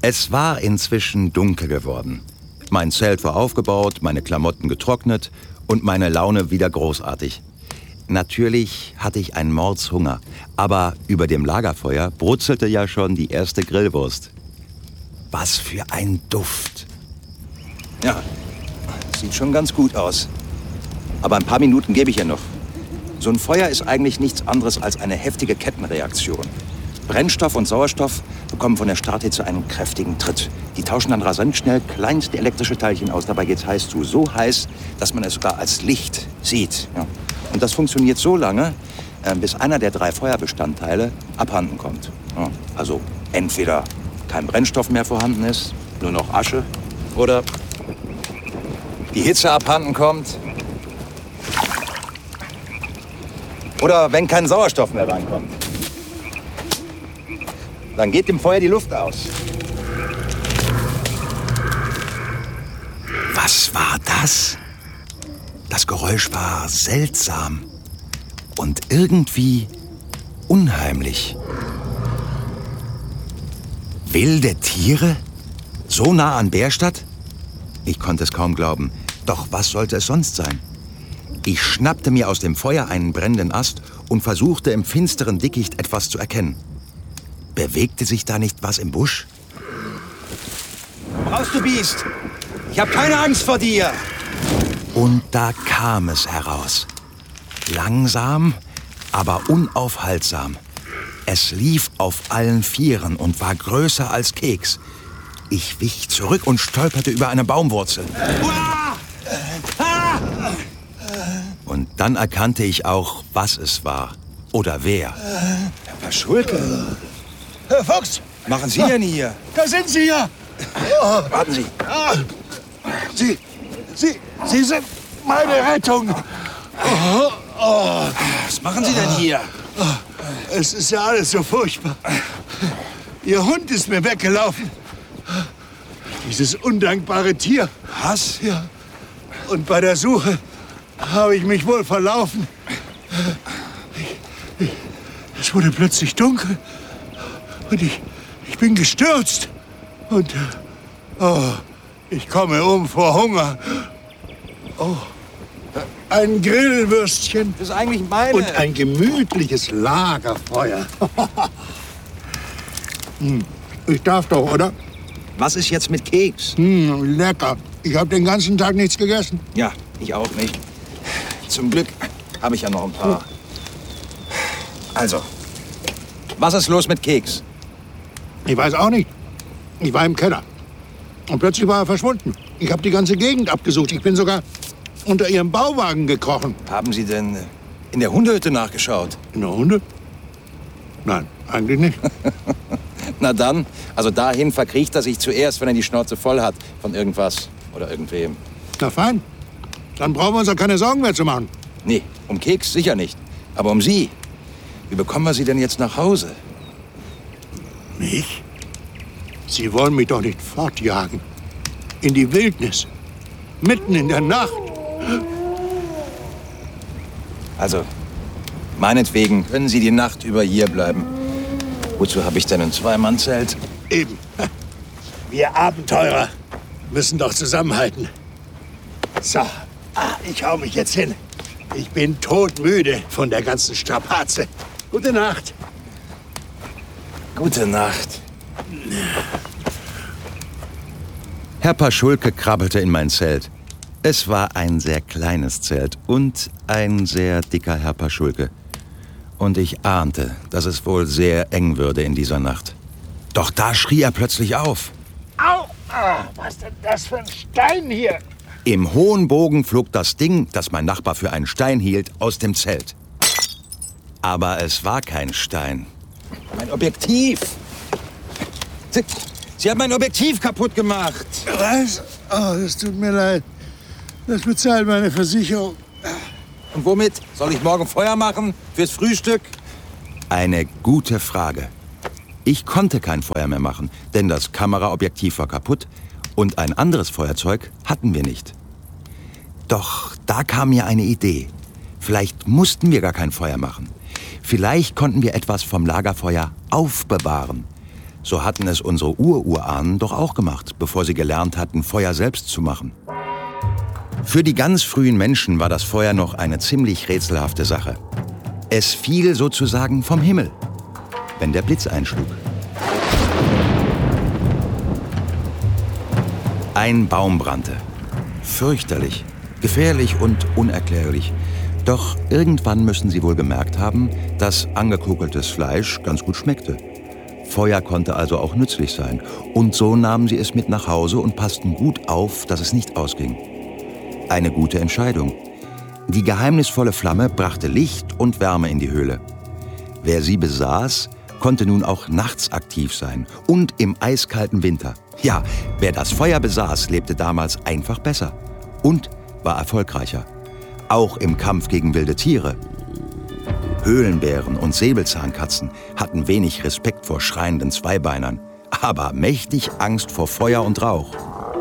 Es war inzwischen dunkel geworden. Mein Zelt war aufgebaut, meine Klamotten getrocknet und meine Laune wieder großartig. Natürlich hatte ich einen Mordshunger, aber über dem Lagerfeuer brutzelte ja schon die erste Grillwurst. Was für ein Duft! Ja, sieht schon ganz gut aus. Aber ein paar Minuten gebe ich ja noch. So ein Feuer ist eigentlich nichts anderes als eine heftige Kettenreaktion. Brennstoff und Sauerstoff bekommen von der Starthitze einen kräftigen Tritt. Die tauschen dann rasant schnell kleinste elektrische Teilchen aus. Dabei geht's heiß zu. So heiß, dass man es sogar als Licht sieht. Ja. Und das funktioniert so lange, bis einer der 3 Feuerbestandteile abhanden kommt. Ja. Also entweder kein Brennstoff mehr vorhanden ist, nur noch Asche, oder die Hitze abhanden kommt, oder wenn kein Sauerstoff mehr reinkommt. Dann geht dem Feuer die Luft aus. Was war das? Das Geräusch war seltsam und irgendwie unheimlich. Wilde Tiere? So nah an Bärstadt? Ich konnte es kaum glauben. Doch was sollte es sonst sein? Ich schnappte mir aus dem Feuer einen brennenden Ast und versuchte im finsteren Dickicht etwas zu erkennen. Bewegte sich da nicht was im Busch? Raus, du Biest! Ich habe keine Angst vor dir! Und da kam es heraus. Langsam, aber unaufhaltsam. Es lief auf allen Vieren und war größer als Keks. Ich wich zurück und stolperte über eine Baumwurzel. Und dann erkannte ich auch, was es war. Oder wer. Herr Paschulke. Herr Fuchs! Machen Sie denn hier? Da sind Sie ja! Warten Sie. Sie sind meine Rettung! Was machen Sie denn hier? Es ist ja alles so furchtbar. Ihr Hund ist mir weggelaufen. Dieses undankbare Tier. Was? Ja. Und bei der Suche habe ich mich wohl verlaufen. Es wurde plötzlich dunkel und ich bin gestürzt. Und ich komme um vor Hunger. Oh, ein Grillwürstchen. Das ist eigentlich meine. Und ein gemütliches Lagerfeuer. Ich darf doch, oder? Was ist jetzt mit Keks? Lecker. Ich habe den ganzen Tag nichts gegessen. Ja, ich auch nicht. Zum Glück habe ich ja noch ein paar. Also, was ist los mit Keks? Ich weiß auch nicht. Ich war im Keller. Und plötzlich war er verschwunden. Ich habe die ganze Gegend abgesucht. Ich bin sogar unter Ihrem Bauwagen gekrochen. Haben Sie denn in der Hundehütte nachgeschaut? In der Hunde? Nein, eigentlich nicht. Na dann, also dahin verkriecht er sich zuerst, wenn er die Schnauze voll hat von irgendwas oder irgendwem. Na fein. Dann brauchen wir uns ja keine Sorgen mehr zu machen. Nee, um Keks sicher nicht. Aber um Sie. Wie bekommen wir Sie denn jetzt nach Hause? Mich? Sie wollen mich doch nicht fortjagen. In die Wildnis. Mitten in der Nacht. Also, meinetwegen können Sie die Nacht über hier bleiben. Wozu habe ich denn ein Zweimannzelt? Eben. Wir Abenteurer müssen doch zusammenhalten. So, ich hau mich jetzt hin. Ich bin todmüde von der ganzen Strapaze. Gute Nacht. Gute Nacht. Herr Paschulke krabbelte in mein Zelt. Es war ein sehr kleines Zelt und ein sehr dicker Herr Paschulke. Und ich ahnte, dass es wohl sehr eng würde in dieser Nacht. Doch da schrie er plötzlich auf. Au! Was ist denn das für ein Stein hier? Im hohen Bogen flog das Ding, das mein Nachbar für einen Stein hielt, aus dem Zelt. Aber es war kein Stein. Mein Objektiv! Sie haben mein Objektiv kaputt gemacht! Was? Oh, es tut mir leid. Das bezahlt meine Versicherung. Und womit? Soll ich morgen Feuer machen? Fürs Frühstück? Eine gute Frage. Ich konnte kein Feuer mehr machen, denn das Kameraobjektiv war kaputt und ein anderes Feuerzeug hatten wir nicht. Doch da kam mir eine Idee. Vielleicht mussten wir gar kein Feuer machen. Vielleicht konnten wir etwas vom Lagerfeuer aufbewahren. So hatten es unsere Urahnen doch auch gemacht, bevor sie gelernt hatten, Feuer selbst zu machen. Für die ganz frühen Menschen war das Feuer noch eine ziemlich rätselhafte Sache. Es fiel sozusagen vom Himmel, wenn der Blitz einschlug. Ein Baum brannte. Fürchterlich, gefährlich und unerklärlich. Doch irgendwann müssen sie wohl gemerkt haben, dass angekokeltes Fleisch ganz gut schmeckte. Feuer konnte also auch nützlich sein. Und so nahmen sie es mit nach Hause und passten gut auf, dass es nicht ausging. Eine gute Entscheidung. Die geheimnisvolle Flamme brachte Licht und Wärme in die Höhle. Wer sie besaß, konnte nun auch nachts aktiv sein und im eiskalten Winter. Ja, wer das Feuer besaß, lebte damals einfach besser und war erfolgreicher. Auch im Kampf gegen wilde Tiere. Höhlenbären und Säbelzahnkatzen hatten wenig Respekt vor schreienden Zweibeinern, aber mächtig Angst vor Feuer und Rauch.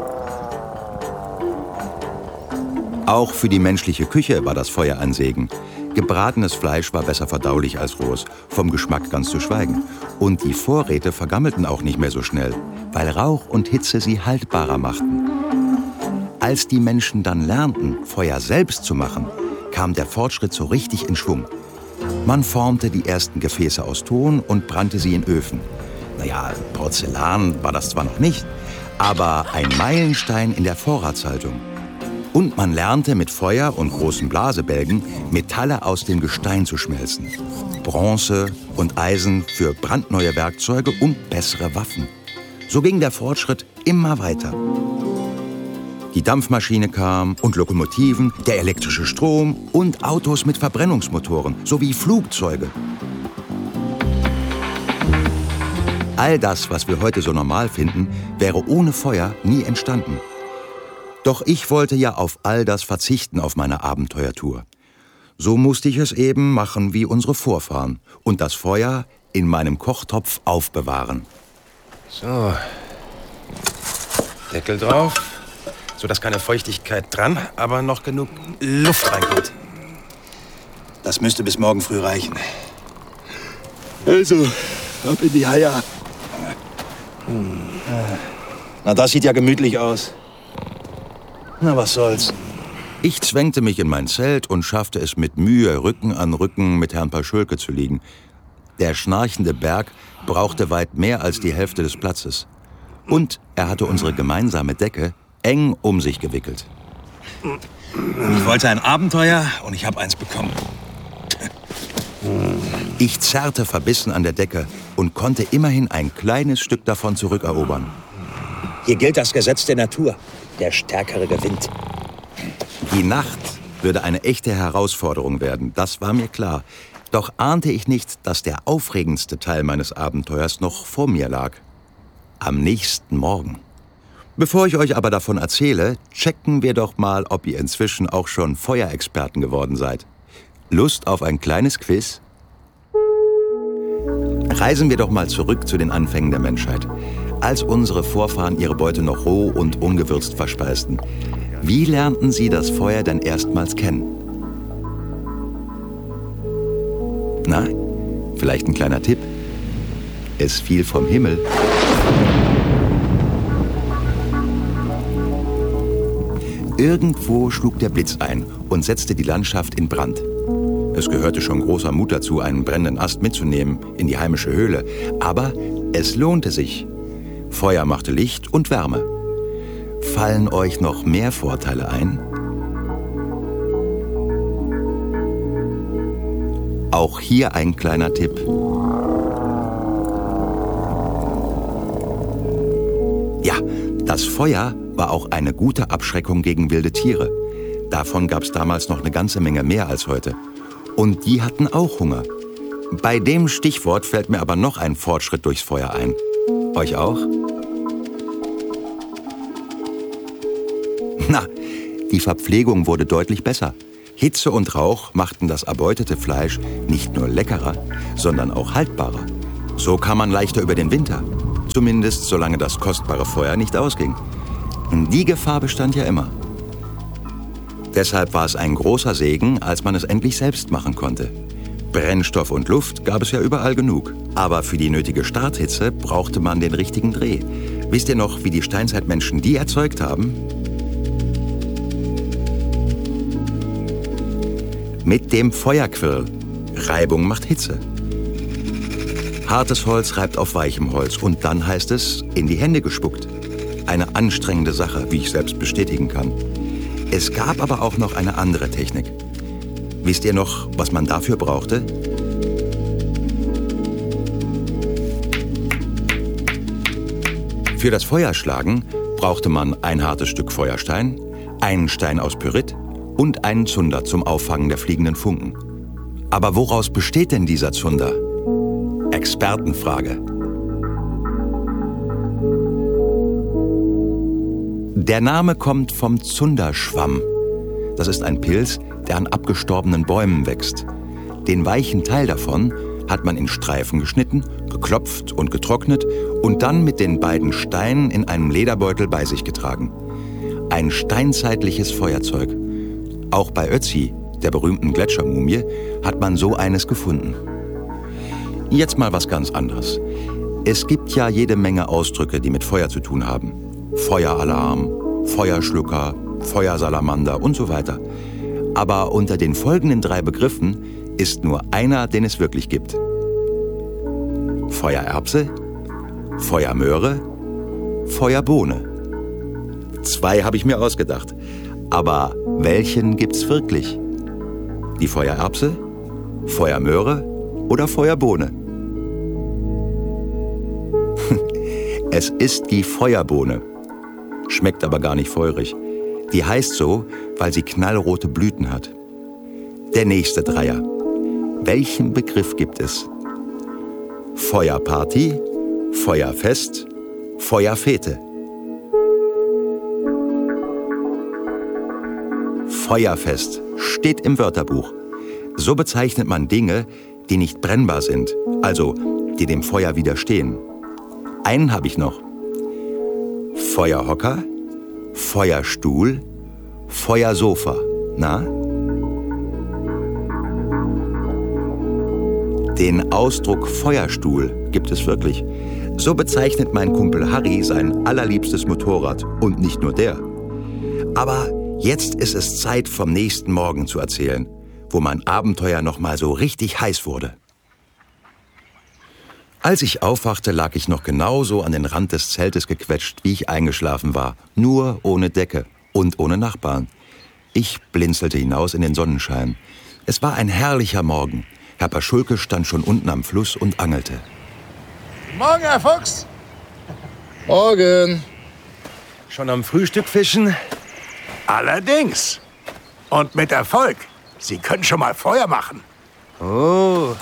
Auch für die menschliche Küche war das Feuer ein Segen. Gebratenes Fleisch war besser verdaulich als rohes, vom Geschmack ganz zu schweigen. Und die Vorräte vergammelten auch nicht mehr so schnell, weil Rauch und Hitze sie haltbarer machten. Als die Menschen dann lernten, Feuer selbst zu machen, kam der Fortschritt so richtig in Schwung. Man formte die ersten Gefäße aus Ton und brannte sie in Öfen. Naja, Porzellan war das zwar noch nicht, aber ein Meilenstein in der Vorratshaltung. Und man lernte mit Feuer und großen Blasebälgen Metalle aus dem Gestein zu schmelzen. Bronze und Eisen für brandneue Werkzeuge und bessere Waffen. So ging der Fortschritt immer weiter. Die Dampfmaschine kam und Lokomotiven, der elektrische Strom und Autos mit Verbrennungsmotoren sowie Flugzeuge. All das, was wir heute so normal finden, wäre ohne Feuer nie entstanden. Doch ich wollte ja auf all das verzichten auf meiner Abenteuertour. So musste ich es eben machen wie unsere Vorfahren und das Feuer in meinem Kochtopf aufbewahren. So, Deckel drauf, sodass keine Feuchtigkeit dran, aber noch genug Luft reinkommt. Das müsste bis morgen früh reichen. Also, ab in die Haie. Na, das sieht ja gemütlich aus. Na, was soll's. Ich zwängte mich in mein Zelt und schaffte es mit Mühe, Rücken an Rücken mit Herrn Paschulke zu liegen. Der schnarchende Berg brauchte weit mehr als die Hälfte des Platzes. Und er hatte unsere gemeinsame Decke eng um sich gewickelt. Ich wollte ein Abenteuer und ich habe eins bekommen. Ich zerrte verbissen an der Decke und konnte immerhin ein kleines Stück davon zurückerobern. Hier gilt das Gesetz der Natur. Der Stärkere gewinnt. Die Nacht würde eine echte Herausforderung werden, das war mir klar. Doch ahnte ich nicht, dass der aufregendste Teil meines Abenteuers noch vor mir lag. Am nächsten Morgen. Bevor ich euch aber davon erzähle, checken wir doch mal, ob ihr inzwischen auch schon Feuerexperten geworden seid. Lust auf ein kleines Quiz? Reisen wir doch mal zurück zu den Anfängen der Menschheit. Als unsere Vorfahren ihre Beute noch roh und ungewürzt verspeisten. Wie lernten sie das Feuer denn erstmals kennen? Na, vielleicht ein kleiner Tipp? Es fiel vom Himmel. Irgendwo schlug der Blitz ein und setzte die Landschaft in Brand. Es gehörte schon großer Mut dazu, einen brennenden Ast mitzunehmen in die heimische Höhle. Aber es lohnte sich. Feuer machte Licht und Wärme. Fallen euch noch mehr Vorteile ein? Auch hier ein kleiner Tipp. Ja, das Feuer war auch eine gute Abschreckung gegen wilde Tiere. Davon gab es damals noch eine ganze Menge mehr als heute. Und die hatten auch Hunger. Bei dem Stichwort fällt mir aber noch ein Fortschritt durchs Feuer ein. Euch auch? Na, die Verpflegung wurde deutlich besser. Hitze und Rauch machten das erbeutete Fleisch nicht nur leckerer, sondern auch haltbarer. So kam man leichter über den Winter. Zumindest solange das kostbare Feuer nicht ausging. Die Gefahr bestand ja immer. Deshalb war es ein großer Segen, als man es endlich selbst machen konnte. Brennstoff und Luft gab es ja überall genug. Aber für die nötige Starthitze brauchte man den richtigen Dreh. Wisst ihr noch, wie die Steinzeitmenschen die erzeugt haben? Mit dem Feuerquirl. Reibung macht Hitze. Hartes Holz reibt auf weichem Holz und dann heißt es, in die Hände gespuckt. Eine anstrengende Sache, wie ich selbst bestätigen kann. Es gab aber auch noch eine andere Technik. Wisst ihr noch, was man dafür brauchte? Für das Feuerschlagen brauchte man ein hartes Stück Feuerstein, einen Stein aus Pyrit und einen Zunder zum Auffangen der fliegenden Funken. Aber woraus besteht denn dieser Zunder? Expertenfrage. Der Name kommt vom Zunderschwamm. Das ist ein Pilz, der an abgestorbenen Bäumen wächst. Den weichen Teil davon hat man in Streifen geschnitten, geklopft und getrocknet und dann mit den beiden Steinen in einem Lederbeutel bei sich getragen. Ein steinzeitliches Feuerzeug. Auch bei Ötzi, der berühmten Gletschermumie, hat man so eines gefunden. Jetzt mal was ganz anderes. Es gibt ja jede Menge Ausdrücke, die mit Feuer zu tun haben. Feueralarm, Feuerschlucker, Feuersalamander und so weiter. Aber unter den folgenden 3 Begriffen ist nur einer, den es wirklich gibt. Feuererbse, Feuermöhre, Feuerbohne. 2 habe ich mir ausgedacht. Aber welchen gibt's wirklich? Die Feuererbse, Feuermöhre oder Feuerbohne? Es ist die Feuerbohne. Schmeckt aber gar nicht feurig. Die heißt so, weil sie knallrote Blüten hat. Der nächste Dreier. Welchen Begriff gibt es? Feuerparty, Feuerfest, Feuerfete. Feuerfest steht im Wörterbuch. So bezeichnet man Dinge, die nicht brennbar sind, also die dem Feuer widerstehen. Einen habe ich noch. Feuerhocker, Feuerstuhl, Feuersofa. Na? Den Ausdruck Feuerstuhl gibt es wirklich. So bezeichnet mein Kumpel Harry sein allerliebstes Motorrad. Und nicht nur der. Aber jetzt ist es Zeit, vom nächsten Morgen zu erzählen, wo mein Abenteuer noch mal so richtig heiß wurde. Als ich aufwachte, lag ich noch genauso an den Rand des Zeltes gequetscht, wie ich eingeschlafen war. Nur ohne Decke und ohne Nachbarn. Ich blinzelte hinaus in den Sonnenschein. Es war ein herrlicher Morgen. Herr Paschulke stand schon unten am Fluss und angelte. Morgen, Herr Fuchs. Morgen. Schon am Frühstück fischen? Allerdings. Und mit Erfolg. Sie können schon mal Feuer machen. Oh.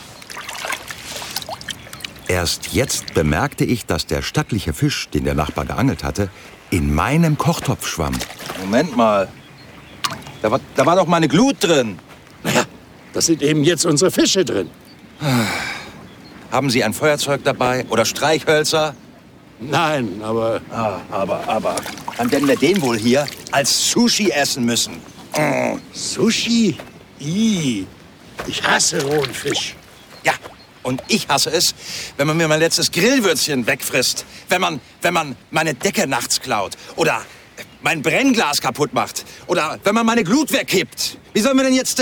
Erst jetzt bemerkte ich, dass der stattliche Fisch, den der Nachbar geangelt hatte, in meinem Kochtopf schwamm. Moment mal. Da war doch meine Glut drin. Naja, das sind eben jetzt unsere Fische drin. Haben Sie ein Feuerzeug dabei oder Streichhölzer? Nein, aber... Aber. Dann werden wir den wohl hier als Sushi essen müssen. Sushi? Ich hasse rohen Fisch. Ja, und ich hasse es, wenn man mir mein letztes Grillwürzchen wegfrisst. Wenn man meine Decke nachts klaut. Oder mein Brennglas kaputt macht. Oder wenn man meine Glut wegkippt. Wie sollen wir denn jetzt...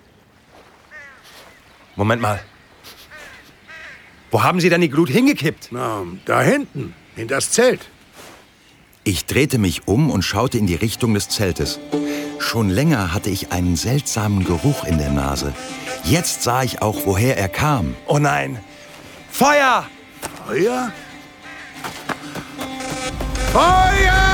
Moment mal. Wo haben Sie denn die Glut hingekippt? Na, da hinten, in das Zelt. Ich drehte mich um und schaute in die Richtung des Zeltes. Schon länger hatte ich einen seltsamen Geruch in der Nase. Jetzt sah ich auch, woher er kam. Oh nein. Feuer! Feuer? Feuer!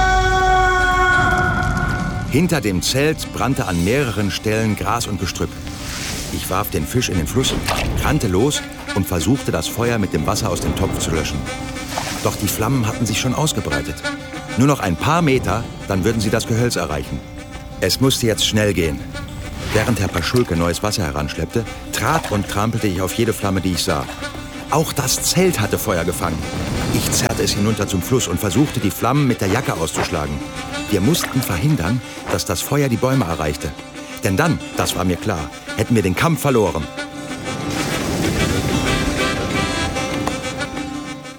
Hinter dem Zelt brannte an mehreren Stellen Gras und Gestrüpp. Ich warf den Fisch in den Fluss, rannte los und versuchte, das Feuer mit dem Wasser aus dem Topf zu löschen. Doch die Flammen hatten sich schon ausgebreitet. Nur noch ein paar Meter, dann würden sie das Gehölz erreichen. Es musste jetzt schnell gehen. Während Herr Paschulke neues Wasser heranschleppte, trat und trampelte ich auf jede Flamme, die ich sah. Auch das Zelt hatte Feuer gefangen. Ich zerrte es hinunter zum Fluss und versuchte, die Flammen mit der Jacke auszuschlagen. Wir mussten verhindern, dass das Feuer die Bäume erreichte. Denn dann, das war mir klar, hätten wir den Kampf verloren.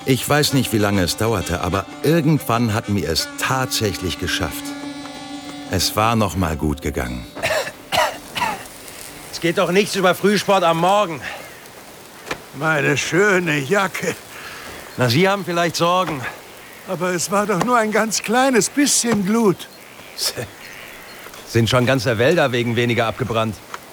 Ich weiß nicht, wie lange es dauerte, aber irgendwann hatten wir es tatsächlich geschafft. Es war noch mal gut gegangen. Es geht doch nichts über Frühsport am Morgen. Meine schöne Jacke. Na, Sie haben vielleicht Sorgen. Aber es war doch nur ein ganz kleines bisschen Glut. Sind schon ganze Wälder wegen weniger abgebrannt.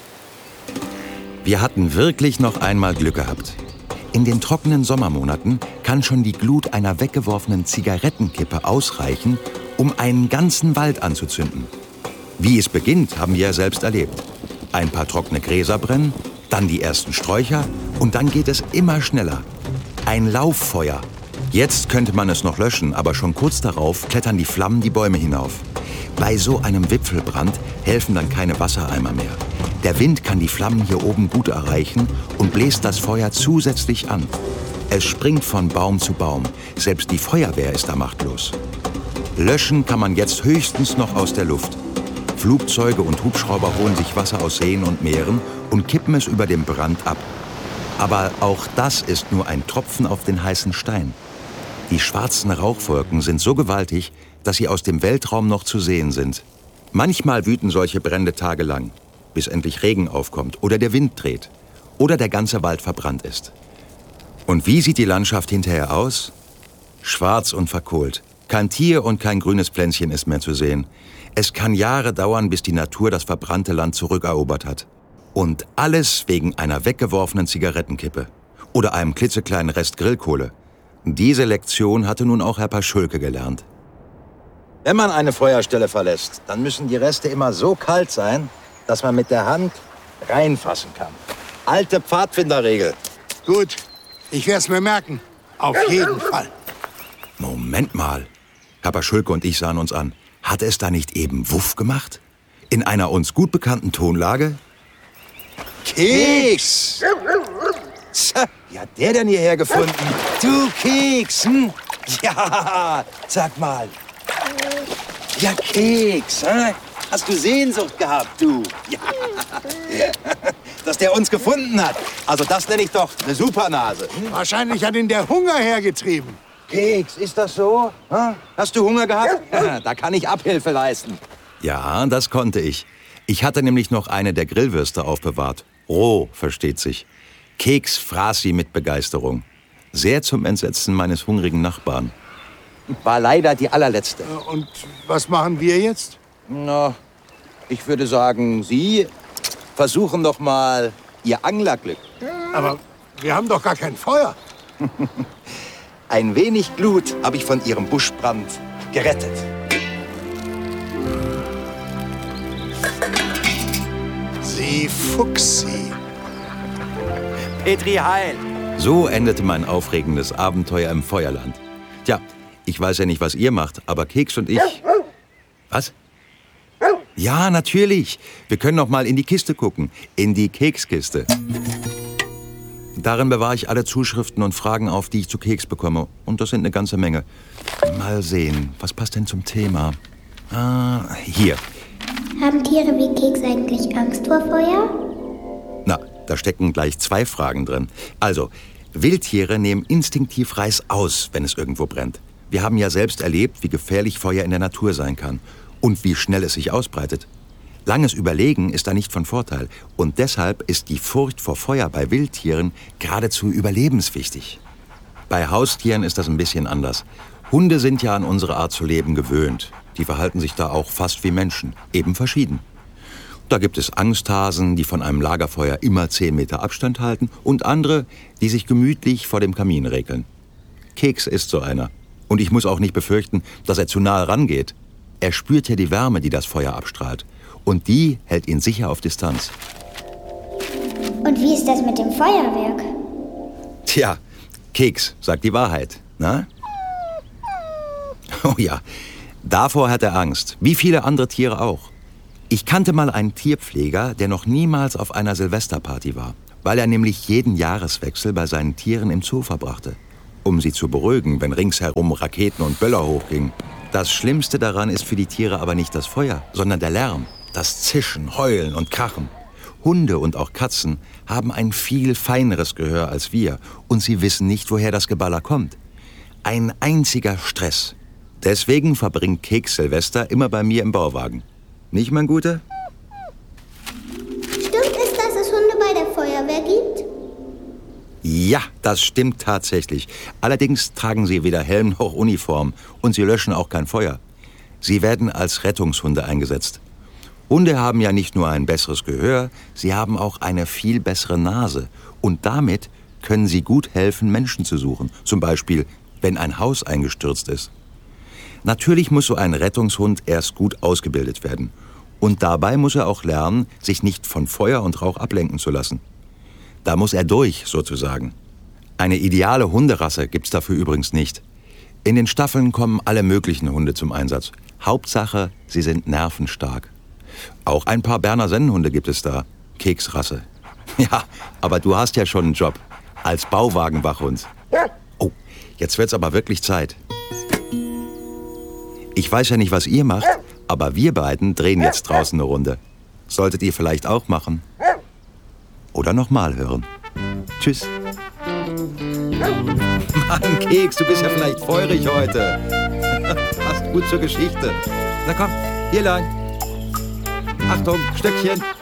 Wir hatten wirklich noch einmal Glück gehabt. In den trockenen Sommermonaten kann schon die Glut einer weggeworfenen Zigarettenkippe ausreichen, um einen ganzen Wald anzuzünden. Wie es beginnt, haben wir ja selbst erlebt. Ein paar trockene Gräser brennen, dann die ersten Sträucher und dann geht es immer schneller. Ein Lauffeuer. Jetzt könnte man es noch löschen, aber schon kurz darauf klettern die Flammen die Bäume hinauf. Bei so einem Wipfelbrand helfen dann keine Wassereimer mehr. Der Wind kann die Flammen hier oben gut erreichen und bläst das Feuer zusätzlich an. Es springt von Baum zu Baum. Selbst die Feuerwehr ist da machtlos. Löschen kann man jetzt höchstens noch aus der Luft. Flugzeuge und Hubschrauber holen sich Wasser aus Seen und Meeren und kippen es über den Brand ab. Aber auch das ist nur ein Tropfen auf den heißen Stein. Die schwarzen Rauchwolken sind so gewaltig, dass sie aus dem Weltraum noch zu sehen sind. Manchmal wüten solche Brände tagelang, bis endlich Regen aufkommt oder der Wind dreht oder der ganze Wald verbrannt ist. Und wie sieht die Landschaft hinterher aus? Schwarz und verkohlt. Kein Tier und kein grünes Pflänzchen ist mehr zu sehen. Es kann Jahre dauern, bis die Natur das verbrannte Land zurückerobert hat. Und alles wegen einer weggeworfenen Zigarettenkippe oder einem klitzekleinen Rest Grillkohle. Diese Lektion hatte nun auch Herr Paschulke gelernt. Wenn man eine Feuerstelle verlässt, dann müssen die Reste immer so kalt sein, dass man mit der Hand reinfassen kann. Alte Pfadfinderregel. Gut, ich werde es mir merken. Auf jeden Fall. Moment mal. Herr Paschulke und ich sahen uns an. Hat es da nicht eben Wuff gemacht? In einer uns gut bekannten Tonlage? Keks! Wie hat der denn hierher gefunden? Du Keks, hm? Ja, sag mal. Ja, Keks, hä? Hast du Sehnsucht gehabt, du? Ja. Dass der uns gefunden hat. Also das nenne ich doch eine Supernase. Wahrscheinlich hat ihn der Hunger hergetrieben. Keks, ist das so? Hä? Hast du Hunger gehabt? Da kann ich Abhilfe leisten. Ja, das konnte ich. Ich hatte nämlich noch eine der Grillwürste aufbewahrt. Roh, versteht sich. Keks fraß sie mit Begeisterung. Sehr zum Entsetzen meines hungrigen Nachbarn. War leider die allerletzte. Und was machen wir jetzt? Na, ich würde sagen, Sie versuchen doch mal Ihr Anglerglück. Aber wir haben doch gar kein Feuer. Ein wenig Glut habe ich von Ihrem Buschbrand gerettet. Sie Fuchsi. Petri Heil. So endete mein aufregendes Abenteuer im Feuerland. Tja, ich weiß ja nicht, was ihr macht, aber Keks und ich... Was? Ja, natürlich. Wir können noch mal in die Kiste gucken. In die Kekskiste. Darin bewahre ich alle Zuschriften und Fragen auf, die ich zu Keks bekomme. Und das sind eine ganze Menge. Mal sehen, was passt denn zum Thema? Hier. Haben Tiere wie Keks eigentlich Angst vor Feuer? Na, da stecken gleich 2 Fragen drin. Also, Wildtiere nehmen instinktiv Reiß aus, wenn es irgendwo brennt. Wir haben ja selbst erlebt, wie gefährlich Feuer in der Natur sein kann und wie schnell es sich ausbreitet. Langes Überlegen ist da nicht von Vorteil und deshalb ist die Furcht vor Feuer bei Wildtieren geradezu überlebenswichtig. Bei Haustieren ist das ein bisschen anders. Hunde sind ja an unsere Art zu leben gewöhnt. Die verhalten sich da auch fast wie Menschen, eben verschieden. Da gibt es Angsthasen, die von einem Lagerfeuer immer 10 Meter Abstand halten und andere, die sich gemütlich vor dem Kamin rekeln. Keks ist so einer. Und ich muss auch nicht befürchten, dass er zu nahe rangeht. Er spürt ja die Wärme, die das Feuer abstrahlt. Und die hält ihn sicher auf Distanz. Und wie ist das mit dem Feuerwerk? Tja, Keks sagt die Wahrheit, na? Oh ja, davor hat er Angst, wie viele andere Tiere auch. Ich kannte mal einen Tierpfleger, der noch niemals auf einer Silvesterparty war, weil er nämlich jeden Jahreswechsel bei seinen Tieren im Zoo verbrachte, um sie zu beruhigen, wenn ringsherum Raketen und Böller hochgingen. Das Schlimmste daran ist für die Tiere aber nicht das Feuer, sondern der Lärm, das Zischen, Heulen und Krachen. Hunde und auch Katzen haben ein viel feineres Gehör als wir und sie wissen nicht, woher das Geballer kommt. ein einziger Stress. Deswegen verbringt Keks Silvester immer bei mir im Bauwagen. Nicht, mein Guter? Stimmt es, dass es Hunde bei der Feuerwehr gibt? Ja, das stimmt tatsächlich. Allerdings tragen sie weder Helm noch Uniform und sie löschen auch kein Feuer. Sie werden als Rettungshunde eingesetzt. Hunde haben ja nicht nur ein besseres Gehör, sie haben auch eine viel bessere Nase. Und damit können sie gut helfen, Menschen zu suchen. Zum Beispiel, wenn ein Haus eingestürzt ist. Natürlich muss so ein Rettungshund erst gut ausgebildet werden. Und dabei muss er auch lernen, sich nicht von Feuer und Rauch ablenken zu lassen. Da muss er durch, sozusagen. Eine ideale Hunderasse gibt's dafür übrigens nicht. In den Staffeln kommen alle möglichen Hunde zum Einsatz. Hauptsache, sie sind nervenstark. Auch ein paar Berner Sennenhunde gibt es da. Keksrasse. Ja, aber du hast ja schon einen Job. Als Bauwagenwachhund. Oh, jetzt wird's aber wirklich Zeit. Ich weiß ja nicht, was ihr macht, aber wir beiden drehen jetzt draußen eine Runde. Solltet ihr vielleicht auch machen. Oder nochmal hören. Tschüss. Mann, Keks, du bist ja vielleicht feurig heute. Passt gut zur Geschichte. Na komm, hier lang. Achtung, Stöckchen.